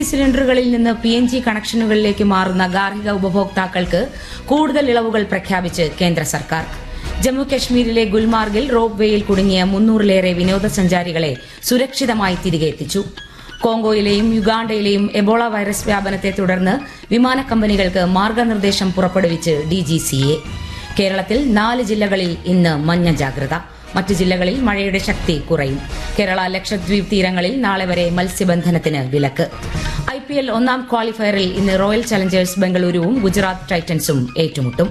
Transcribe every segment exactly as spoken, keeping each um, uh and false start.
സിലിണ്ടറുകളിൽ നിന്ന് P N G കണക്ഷനുകളിലേക്ക് മാറുന്ന ഗാർഹിക ഉപഭോക്താക്കൾക്ക് കൂടുതൽ ഇളവുകൾ പ്രഖ്യാപിച്ച് കേന്ദ്ര സർക്കാർ. ജമ്മു കശ്മീരിലെ ഗുൽമാർഗിൽ റോപ്പ് വേയിൽ കുടുങ്ങിയ മുന്നൂറിലേറെ വിനോദസഞ്ചാരികളെ സുരക്ഷിതമായി തിരികെ എത്തിച്ചു. കോങ്കോയിലെയും യുഗാണ്ടയിലെയും എബോള വൈറസ് വ്യാപനത്തെ തുടർന്ന് വിമാന കമ്പനികൾക്ക് മാർഗനിർദ്ദേശം പുറപ്പെടുവിച്ച് ഡിജിസിഎ. കേരളത്തിൽ നാല് ജില്ലകളിൽ ഇന്ന് മഞ്ഞ ജാഗ്രത. മറ്റ് ജില്ലകളിൽ മഴയുടെ ശക്തി കുറയും. കേരള ലക്ഷദ്വീപ് തീരങ്ങളിൽ നാളെ വരെ മത്സ്യബന്ധനത്തിന് വിലക്ക്. ഐപിഎൽ ഒന്നാം ക്വാളിഫയറിൽ ഇന്ന് റോയൽ ചലഞ്ചേഴ്സ് ബംഗളൂരുവും ഗുജറാത്ത് ടൈറ്റൻസും ഏറ്റുമുട്ടും.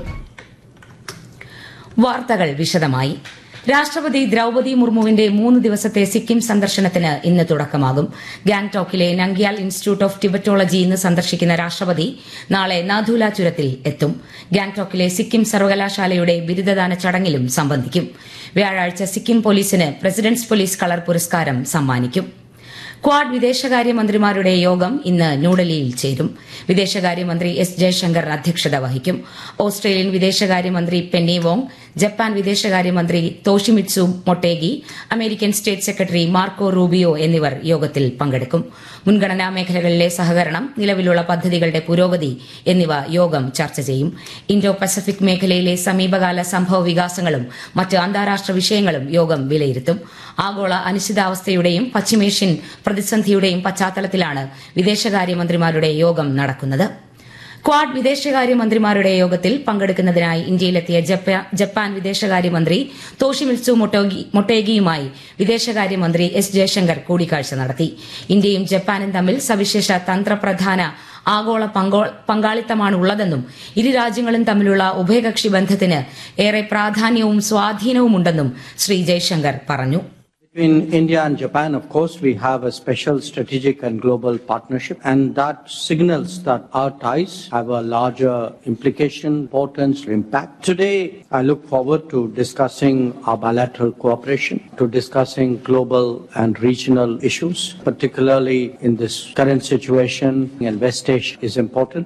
വാർത്തകൾ വിശദമായി. രാഷ്ട്രപതി ദ്രൌപദി മുർമുവിന്റെ മൂന്ന് ദിവസത്തെ സിക്കിം സന്ദർശനത്തിന് ഇന്ന് തുടക്കമാകും. ഗാംഗ്ടോക്കിലെ നംഗ്യാൽ ഇൻസ്റ്റിറ്റ്യൂട്ട് ഓഫ് ടിബറ്റോളജി ഇന്ന് സന്ദർശിക്കുന്ന രാഷ്ട്രപതി നാളെ നാഥുല ചുരത്തിൽ എത്തും. ഗാംഗ്ടോക്കിലെ സിക്കിം സർവകലാശാലയുടെ ബിരുദദാന ചടങ്ങിലും സംബന്ധിക്കും. വ്യാഴാഴ്ച സിക്കിം പോലീസിന് പ്രസിഡന്റ്സ് പോലീസ് കളർ പുരസ്കാരം സമ്മാനിക്കും. ക്വാഡ് വിദേശകാര്യമന്ത്രിമാരുടെ യോഗം ഇന്ന് ന്യൂഡൽഹിയിൽ ചേരും. വിദേശകാര്യമന്ത്രി എസ് ജയശങ്കർ അധ്യക്ഷത വഹിക്കും. ഓസ്ട്രേലിയൻ വിദേശകാര്യമന്ത്രി പെന്നി വോങ്, ജപ്പാൻ വിദേശകാര്യമന്ത്രി Toshimitsu Motegi, American state secretary Marco Rubio എന്നിവർ യോഗത്തിൽ പങ്കെടുക്കും. മുൻഗണനാ മേഖലകളിലെ സഹകരണം, നിലവിലുള്ള പദ്ധതികളുടെ പുരോഗതി എന്നിവ യോഗം ചർച്ച ചെയ്യും. ഇൻഡോ പസഫിക് മേഖലയിലെ സമീപകാല സംഭവ വികാസങ്ങളും മറ്റ് അന്താരാഷ്ട്ര വിഷയങ്ങളും യോഗം വിലയിരുത്തും. ആഗോള അനിശ്ചിതാവസ്ഥയുടെയും പശ്ചിമേഷ്യൻ പ്രതിസന്ധിയുടെയും പശ്ചാത്തലത്തിലാണ് വിദേശകാര്യമന്ത്രിമാരുടെ യോഗം നടക്കുന്നത്. ക്വാഡ് വിദേശകാര്യമന്ത്രിമാരുടെ യോഗത്തിൽ പങ്കെടുക്കുന്നതിനായി ഇന്ത്യയിലെത്തിയ ജപ്പാൻ വിദേശകാര്യമന്ത്രി തോഷിമിത്സു മൊട്ടേഗിയുമായി വിദേശകാര്യമന്ത്രി എസ് ജയശങ്കർ കൂടിക്കാഴ്ച നടത്തി. ഇന്ത്യയും ജപ്പാനും തമ്മിൽ സവിശേഷ തന്ത്രപ്രധാന ആഗോള പങ്കാളിത്തമാണുള്ളതെന്നും ഇരു രാജ്യങ്ങളും തമ്മിലുള്ള ഉഭയകക്ഷി ബന്ധത്തിന് ഏറെ പ്രാധാന്യവും സ്വാധീനവുമുണ്ടെന്നും ശ്രീ ജയശങ്കർ പറഞ്ഞു. Between India and Japan, of course, we have a special strategic and global partnership, and that signals that our ties have a larger implication, importance, impact. Today, I look forward to discussing our bilateral cooperation, to discussing global and regional issues, particularly in this current situation, and West Asia is important.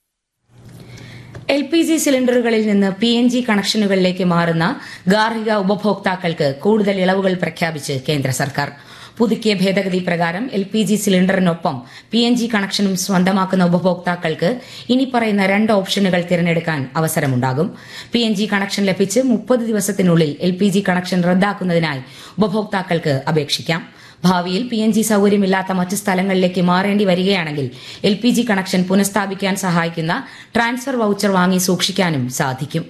L P G സിലിണ്ടറുകളിൽ നിന്ന് P N G കണക്ഷനുകളിലേക്ക് മാറുന്ന ഗാർഹിക ഉപഭോക്താക്കൾക്ക് കൂടുതൽ ഇളവുകൾ പ്രഖ്യാപിച്ച് കേന്ദ്ര സർക്കാർ. പുതുക്കിയ ഭേദഗതി പ്രകാരം L P G സിലിണ്ടറിനൊപ്പം P N G കണക്ഷനും സ്വന്തമാക്കുന്ന ഉപഭോക്താക്കൾക്ക് ഇനി പറയുന്ന രണ്ട് ഓപ്ഷനുകൾ തിരഞ്ഞെടുക്കാൻ അവസരമുണ്ടാകും. പി എൻ ജി കണക്ഷൻ ലഭിച്ച് മുപ്പത് ദിവസത്തിനുള്ളിൽ എൽ പി ജി കണക്ഷൻ റദ്ദാക്കുന്നതിനായി ഉപഭോക്താക്കൾക്ക് അപേക്ഷിക്കാം. ഭാവിയിൽ പി എൻ ജി സൌകര്യമില്ലാത്ത മറ്റ് സ്ഥലങ്ങളിലേക്ക് മാറേണ്ടി വരികയാണെങ്കിൽ എൽ പി ജി കണക്ഷൻ പുനഃസ്ഥാപിക്കാൻ സഹായിക്കുന്ന ട്രാൻസ്ഫർ വൌച്ചർ വാങ്ങി സൂക്ഷിക്കാനും സാധിക്കും.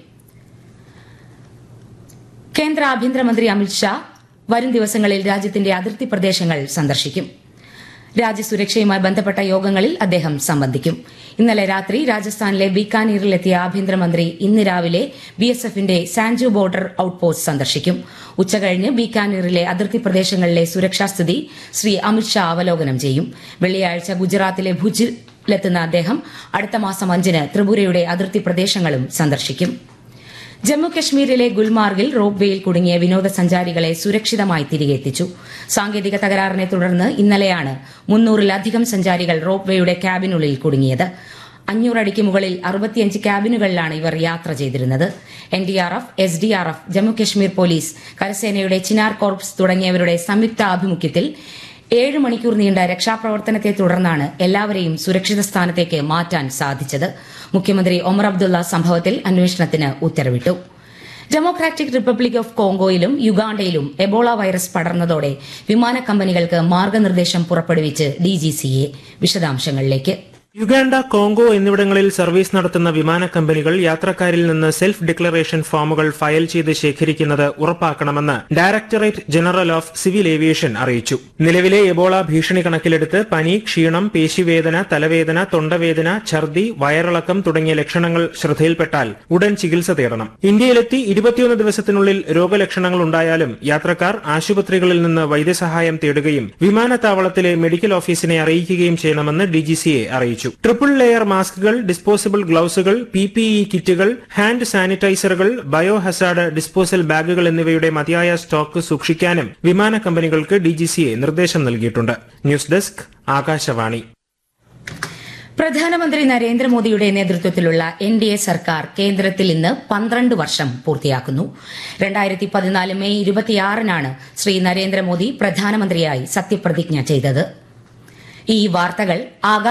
കേന്ദ്ര ആഭ്യന്തരമന്ത്രി അമിത്ഷാ വരും ദിവസങ്ങളിൽ രാജ്യത്തിന്റെ അതിർത്തി പ്രദേശങ്ങൾ സന്ദർശിക്കും. രാജ്യസുരക്ഷയുമായി ബന്ധപ്പെട്ട യോഗങ്ങളിൽ അദ്ദേഹം സംബന്ധിക്കും. ഇന്നലെ രാത്രി രാജസ്ഥാനിലെ ബീക്കാനീറിലെത്തിയ ആഭ്യന്തരമന്ത്രി ഇന്ന് രാവിലെ ബി എസ് എഫിന്റെ സാൻജു ബോർഡർ ഔട്ട്പോസ്റ്റ് സന്ദർശിക്കും. ഉച്ചകഴിഞ്ഞ് ബീക്കാനീറിലെ അതിർത്തി പ്രദേശങ്ങളിലെ സുരക്ഷാസ്ഥിതി ശ്രീ അമിത്ഷാ അവലോകനം ചെയ്യും. വെള്ളിയാഴ്ച ഗുജറാത്തിലെ ഭുജിലെത്തുന്ന അദ്ദേഹം അടുത്ത മാസം അഞ്ചിന് ത്രിപുരയുടെ അതിർത്തി പ്രദേശങ്ങളും സന്ദർശിക്കും. ജമ്മു കശ്മീരിലെ ഗുൽമാർഗിൽ റോപ്പ് വേയിൽ കുടുങ്ങിയ വിനോദസഞ്ചാരികളെ സുരക്ഷിതമായി തിരികെ എത്തിച്ചു. സാങ്കേതിക തകരാറിനെ തുടർന്ന് ഇന്നലെയാണ് മുന്നൂറിലധികം സഞ്ചാരികൾ റോപ്പ് വേയുടെ ക്യാബിനുള്ളിൽ കുടുങ്ങിയത്. അഞ്ഞൂറടിക്ക് മുകളിൽ അറുപത്തിയഞ്ച് ക്യാബിനുകളിലാണ് ഇവർ യാത്ര ചെയ്തിരുന്നത്. N D R F, S D R F, Jammu Kashmir police, കരസേനയുടെ ചിനാർ കോർപ്സ് തുടങ്ങിയവരുടെ സംയുക്ത ആഭിമുഖ്യത്തിൽ ഏഴ് മണിക്കൂർ നീണ്ട രക്ഷാപ്രവർത്തനത്തെ തുടർന്നാണ് എല്ലാവരെയും സുരക്ഷിത സ്ഥാനത്തേക്ക് മാറ്റാൻ സാധിച്ചത്. മുഖ്യമന്ത്രി ഒമർ അബ്ദുള്ള സംഭവത്തിൽ അന്വേഷണത്തിന് ഉത്തരവിട്ടു. Democratic republic of കോങ്കോയിലും യുഗാണ്ടയിലും Ebola virus പടർന്നതോടെ വിമാന കമ്പനികൾക്ക് മാർഗനിർദ്ദേശം പുറപ്പെടുവിച്ച് ഡിജിസിഎ. വിശദാംശങ്ങളിലേക്ക്. യുഗാണ്ട, കോങ്കോ എന്നിവിടങ്ങളിൽ സർവീസ് നടത്തുന്ന വിമാന കമ്പനികൾ യാത്രക്കാരിൽ നിന്ന് സെൽഫ് ഡിക്ലറേഷൻ ഫോമുകൾ ഫയൽ ചെയ്ത് ശേഖരിക്കുന്നത് ഉറപ്പാക്കണമെന്ന് directorate general of civil aviation അറിയിച്ചു. നിലവിലെ എബോള ഭീഷണി കണക്കിലെടുത്ത് പനി, ക്ഷീണം, പേശിവേദന, തലവേദന, തൊണ്ടവേദന, ഛർദി, വയറിളക്കം തുടങ്ങിയ ലക്ഷണങ്ങൾ ശ്രദ്ധയിൽപ്പെട്ടാൽ ഉടൻ ചികിത്സ തേടണം. ഇന്ത്യയിലെത്തി ഇരുപത്തിയൊന്ന് ദിവസത്തിനുള്ളിൽ രോഗലക്ഷണങ്ങൾ ഉണ്ടായാലും യാത്രക്കാർ ആശുപത്രികളിൽ നിന്ന് വൈദ്യസഹായം തേടുകയും വിമാനത്താവളത്തിലെ മെഡിക്കൽ ഓഫീസിനെ അറിയിക്കുകയും ചെയ്യണമെന്ന് ഡിജിസിഎ അറിയിച്ചു. ട്രിപ്പിൾ ലെയർ മാസ്കുകൾ, ഡിസ്പോസബിൾ ഗ്ലൌസുകൾ, പി പി ഇ കിറ്റുകൾ, ഹാൻഡ് സാനിറ്റൈസറുകൾ, ബയോ ഹസാർഡ് ഡിസ്പോസൽ ബാഗുകൾ എന്നിവയുടെ മതിയായ സ്റ്റോക്ക് സൂക്ഷിക്കാനും വിമാന കമ്പനികൾക്ക് ഡിജിസിഎ നിർദ്ദേശം നൽകിയിട്ടുണ്ട്. News desk, Akashvani. പ്രധാനമന്ത്രി നരേന്ദ്രമോദിയുടെ നേതൃത്വത്തിലുള്ള എൻ ഡി എ സർക്കാർ കേന്ദ്രത്തിൽ ഇന്ന് പന്ത്രണ്ട് വർഷം പൂർത്തിയാക്കുന്നു. രണ്ടായിരത്തി പതിനാല് മെയ് ഇരുപത്തിയാറിനാണ് ശ്രീ നരേന്ദ്രമോദി പ്രധാനമന്ത്രിയായി സത്യപ്രതിജ്ഞ ചെയ്തത്. ഈ വാർത്തകൾ ആകാശ